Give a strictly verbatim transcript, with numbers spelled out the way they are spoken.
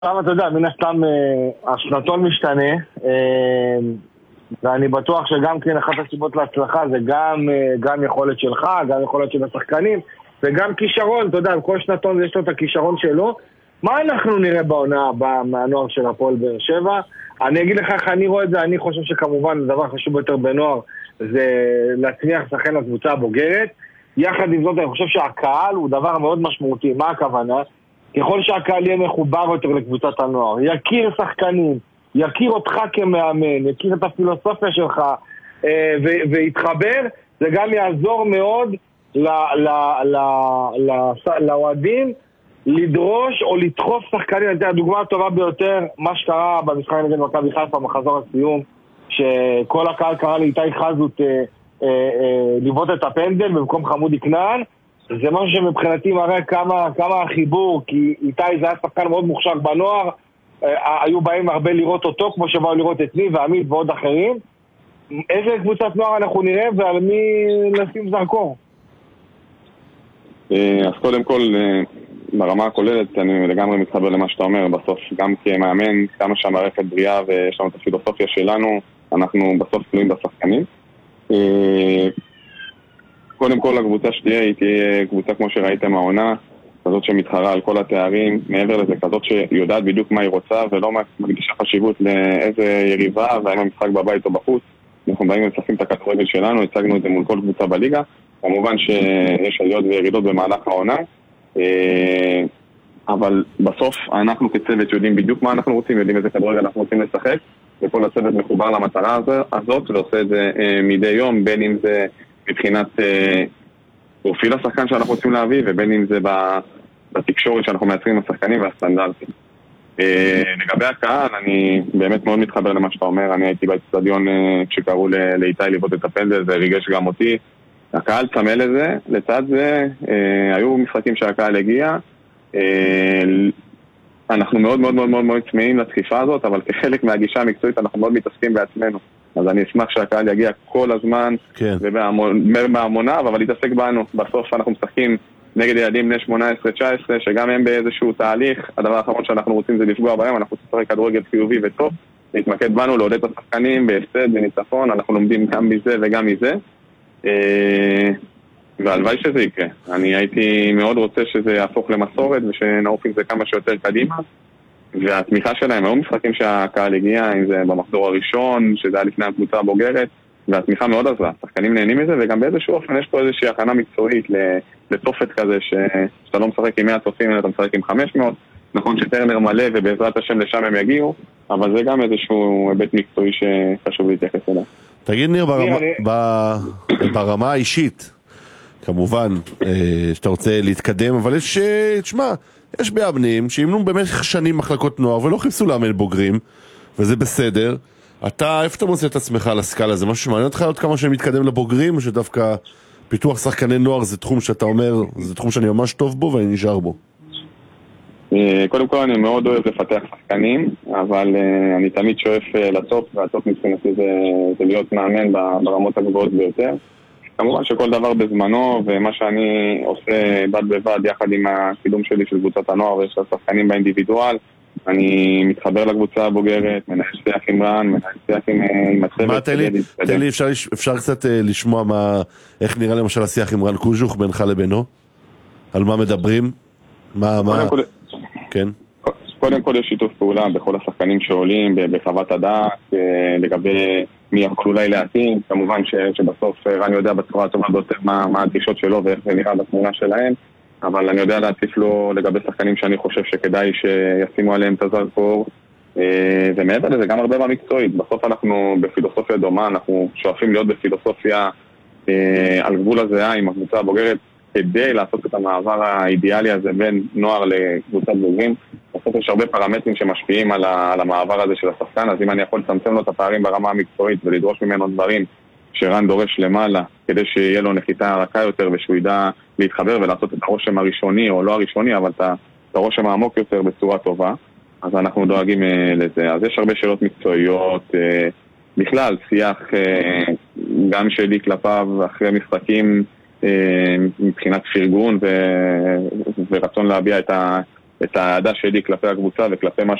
עכשיו אתה יודע, מן הסתם השנתון משתנה, ואני בטוח שגם כן אחת הסיבות להצלחה זה גם, גם יכולת שלך, גם יכולת של השחקנים, וגם כישרון, אתה יודע, כל שנתון יש לו את הכישרון שלו. מה אנחנו נראה בעונה הבאה מהנוער של הפועל באר שבע? אני אגיד לך איך אני רואה את זה, אני חושב שכמובן הדבר חשוב יותר בנוער זה להצליח לשחקן לקבוצה הבוגרת. יחד עם זאת אני חושב שהקהל הוא דבר מאוד משמעותי. מה הכוונה? ככל שהקהל יהיה מחובר יותר לקבוצת הנוער, יכיר שחקנים, יכיר אותך כמאמן, יכיר את הפילוסופיה שלך ויתחבר, זה גם יעזור מאוד לאוהדים לדרוש או לדחוף שחקנים. הדוגמה הטובה ביותר, מה שקרה במשחק נגד מכבי חיפה מחזור הסיום, שכל הקהל קרא לאיתי חזות לבעוט את הפנדל במקום חמודי כנען. זה משהו שמבחינתי מראה כמה, כמה החיבור, כי איתי זה היה שחקן מאוד מוכשר בנוער, היו באים הרבה לראות אותו, כמו שבאו לראות את לי ועמית ועוד אחרים. איזה קבוצת נוער אנחנו נראה ועל מי נשים זרקור? אז קודם כל, ברמה הכוללת, אני לגמרי מתחבר למה שאתה אומר. בסוף, גם כמאמן, כמה שהמערכת בריאה ויש לנו את הפילוסופיה שלנו, אנחנו בסוף תלויים בשחקנים. קודם כל, הקבוצה שתהיה, היא תהיה קבוצה כמו שראיתם העונה, כזאת שמתחרה על כל התארים, מעבר לזה, כזאת שיודעת בדיוק מה היא רוצה, ולא מקדישה חשיבות לאיזה יריבה, והאם המשחק בבית או בחוץ. אנחנו באים ומשחקים את הכדורגל שלנו, הצגנו את זה מול כל קבוצה בליגה. כמובן שיש עליות וירידות במהלך העונה, אבל בסוף אנחנו כצוות יודעים בדיוק מה אנחנו רוצים, יודעים איזה כדורגל אנחנו רוצים לשחק, וכל הצוות מחובר למטרה הזאת, ועושה את זה מדי יום, בין אם זה מבחינת פרופיל השחקן שאנחנו רוצים להביא, ובין אם זה בתקשורת שאנחנו מייצרים עם השחקנים והסטנדרטים. לגבי הקהל, אני באמת מאוד מתחבר למה שאתה אומר. אני הייתי באצטדיון כשקראו לאיתי לבעוט את הפנדל, זה ריגש גם אותי. הקהל צמא לזה. לצד זה היו משחקים שהקהל הגיע. אנחנו מאוד מאוד מאוד מאוד מאוד צמאים לדחיפה הזאת, אבל כחלק מהגישה המקצועית אנחנו מאוד מתעסקים בעצמנו. אז אני אשמח שהקהל יגיע כל הזמן, כן. ובהמוניו, אבל יתעסק בנו. בסוף אנחנו משחקים נגד ילדים בני שמונה עשרה תשע עשרה, שגם הם באיזשהו תהליך. הדבר האחרון שאנחנו רוצים זה לפגוע בהם, אנחנו צריכים כדורגל חיובי וטוב, להתמקד בנו, לעודד את השחקנים בהפסד, בניצחון, אנחנו לומדים גם מזה וגם מזה, והלוואי שזה יקרה. אני הייתי מאוד רוצה שזה יהפוך למסורת, ושנעוף עם זה כמה שיותר קדימה, והתמיכה שלהם, היו משחקים שהקהל הגיע, אם זה במחזור הראשון, שזה היה לפני הקבוצה הבוגרת, והתמיכה מאוד עזרה. השחקנים נהנים מזה, וגם באיזשהו אופן יש פה איזושהי הכנה מקצועית לתופת כזה, שאתה לא משחק עם מאה צופים, אלא אתה משחק עם חמש מאות. נכון שטרנר מלא, ובעזרת השם לשם הם יגיעו, אבל זה גם איזשהו היבט מקצועי שחשוב להתייחס אליו. תגיד ניר, ברמה האישית, כמובן שאתה רוצה להתקדם, אבל יש, תשמע, יש מאמנים שאימנו במשך שנים מחלקות נוער ולא חיפשו לאמן בוגרים, וזה בסדר. אתה, איפה אתה מוצא את עצמך על הסקאלה? זה משהו שמעניין אותך עוד כמה שאני מתקדם לבוגרים, או שדווקא פיתוח שחקני נוער זה תחום שאתה אומר, זה תחום שאני ממש טוב בו ואני נשאר בו? קודם כל אני מאוד אוהב לפתח שחקנים, אבל אני תמיד שואף לטופ, והטופ מבחינתי זה, זה להיות מאמן ברמות הגבוהות ביותר. כמובן שכל דבר בזמנו, ומה שאני עושה בד בבד יחד עם הקידום שלי של קבוצת הנוער ויש השחקנים באינדיבידואל, אני מתחבר לקבוצה הבוגרת, מנהל שיח עם רן, מנהל שיח עם, עם הצוות. מה, תן לי, תן לי, אפשר, אפשר קצת לשמוע מה, איך נראה למשל השיח עם רן קוז'וך בינך לבינו? על מה מדברים? מה, מה... כל... כן. קודם כל יש שיתוף פעולה בכל השחקנים שעולים, בחוות הדעת, לגבי מי יכול אולי להתאים. כמובן ש, שבסוף רן יודע בצורה הטובה ביותר מה, מה הדרישות שלו ואיך זה נראה בתמונה שלהם, אבל אני יודע להציף לו לגבי שחקנים שאני חושב שכדאי שישימו עליהם את הזרקור, ומעבר לזה גם הרבה במקצועית. בסוף אנחנו בפילוסופיה דומה, אנחנו שואפים להיות בפילוסופיה על גבול הזהה עם הקבוצה הבוגרת, כדי לעשות את המעבר האידיאלי הזה בין נוער לקבוצת בוגרים. בסוף יש הרבה פרמטרים שמשפיעים על, ה, על המעבר הזה של השחקן, אז אם אני יכול לצמצם לו את הפערים ברמה המקצועית ולדרוש ממנו דברים שרן דורש למעלה, כדי שיהיה לו נחיתה רכה יותר ושהוא ידע להתחבר ולעשות את הרושם הראשוני או לא הראשוני, אבל את הרושם העמוק יותר בצורה טובה, אז אנחנו דואגים לזה. אז יש הרבה שאלות מקצועיות, בכלל שיח גם שלי כלפיו אחרי משחקים מבחינת פרגון ו... ורצון להביע את, ה... את העדה שלי כלפי הקבוצה וכלפי מה